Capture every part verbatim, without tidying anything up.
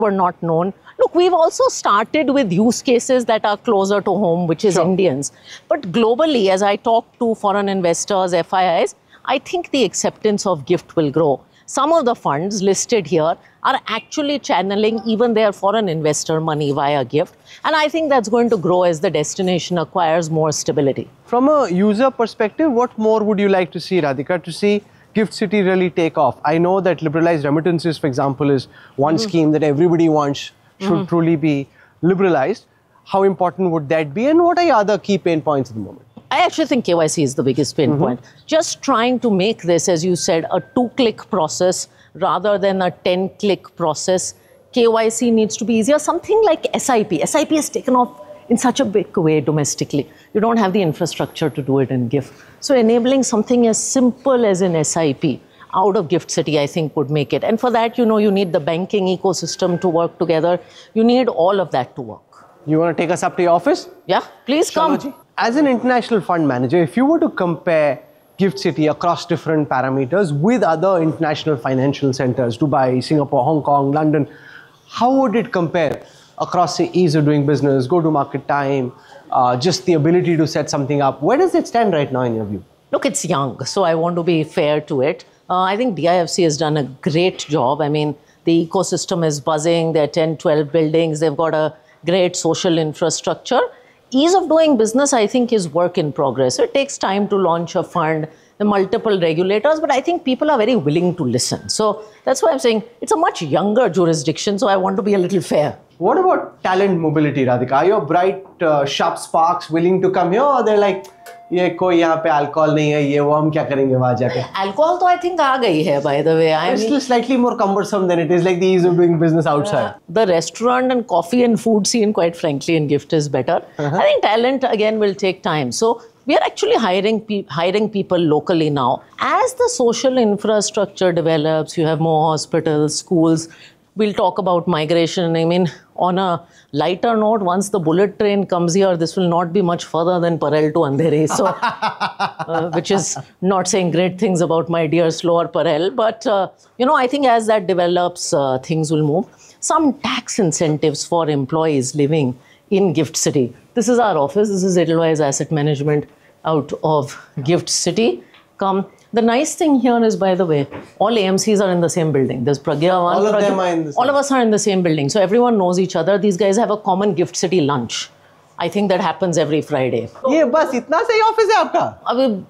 were not known. Look, we've also started with use cases that are closer to home, which is sure. Indians. But globally, as I talk to foreign investors, F I Is, I think the acceptance of GIFT will grow. Some of the funds listed here are actually channeling even their foreign investor money via GIFT. And I think that's going to grow as the destination acquires more stability. From a user perspective, what more would you like to see, Radhika, to see GIFT City really take off? I know that liberalized remittances, for example, is one mm-hmm. scheme that everybody wants should mm-hmm. truly be liberalized. How important would that be? And what are your other key pain points at the moment? I actually think K Y C is the biggest pain mm-hmm. point. Just trying to make this, as you said, a two-click process rather than a ten-click process. K Y C needs to be easier. Something like S I P. S I P has taken off in such a big way domestically. You don't have the infrastructure to do it in GIFT. So enabling something as simple as an S I P out of GIFT City, I think, would make it. And for that, you know, you need the banking ecosystem to work together. You need all of that to work. You want to take us up to your office? Yeah, please come. As an international fund manager, if you were to compare GIFT City across different parameters with other international financial centers, Dubai, Singapore, Hong Kong, London, how would it compare across the ease of doing business, go-to-market time, uh, just the ability to set something up? Where does it stand right now in your view? Look, it's young, so I want to be fair to it. Uh, I think D I F C has done a great job. I mean, the ecosystem is buzzing. There are ten, twelve buildings. They've got a great social infrastructure. Ease of doing business, I think, is work in progress. It takes time to launch a fund, the multiple regulators, but I think people are very willing to listen. So that's why I'm saying it's a much younger jurisdiction, so I want to be a little fair. What about talent mobility, Radhika? Are your bright, uh, sharp sparks willing to come here, or they're like, ये कोई यहाँ पे alcohol नहीं है, ये वो हम क्या करेंगे वहाँ जाके? Alcohol तो I think आ गई है, by the way. I it's mean, still slightly more cumbersome than it is like the ease of doing business outside. Uh, the restaurant and coffee and food scene, quite frankly, in GIFT is better. Uh-huh. I think talent again will take time. So we are actually hiring pe hiring people locally now. As the social infrastructure develops, you have more hospitals, schools. We'll talk about migration. I mean, on a lighter note, once the bullet train comes here, this will not be much further than Parel to Andheri. So, uh, which is not saying great things about my dear slower Parel. But, uh, you know, I think as that develops, uh, things will move. Some tax incentives for employees living in GIFT City. This is our office. This is Edelweiss Asset Management out of GIFT City. Come. The nice thing here is, by the way, all A M Cs are in the same building. There's Pragya one. All of Pragya, them are in the same. All of us are in the same building. So everyone knows each other. These guys have a common GIFT City lunch. I think that happens every Friday. ये बस इतना सही office है आपका? अभी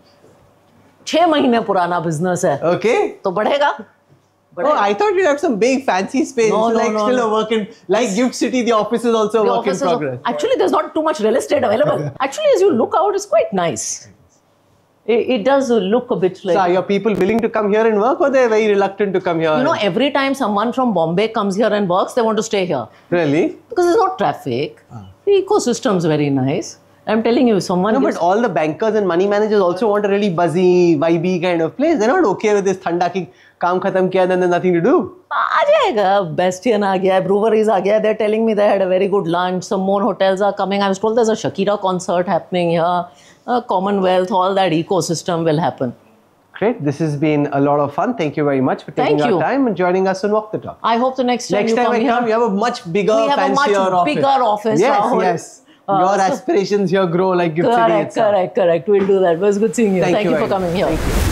छह महीने पुराना business है. Okay. तो बढ़ेगा. Oh, I thought you had some big fancy space. No, no, like no, still no. a work in, like GIFT City, the office is also a work in progress. Actually, there's not too much real estate available. Actually, as you look out, it's quite nice. It, it does look a bit like... So are your people willing to come here and work, or they're very reluctant to come here? You know, every time someone from Bombay comes here and works, they want to stay here. Really? Because there's no traffic. Ah. The ecosystem's very nice. I'm telling you, someone... No, but all the bankers and money managers also want a really buzzy, vibey kind of place. They're not okay with this thanda ki kaam khatam kiya, then there's nothing to do. aa jayega. Bastian aa gaya, breweries aa gaya. They're telling me they had a very good lunch. Some more hotels are coming. I was told there's a Shakira concert happening here. Uh, Commonwealth, all that ecosystem will happen. Great. This has been a lot of fun. Thank you very much for taking our time and joining us on Walk the Talk. I hope the next time next you time come I here, come, you have a much bigger, we have fancier a much office. bigger office. Yes, Rahul. yes. Uh, Your so aspirations here grow like GIFT City correct, itself. correct, correct. We'll do that. It was good seeing you. Thank, Thank you, you for coming here. Thank you.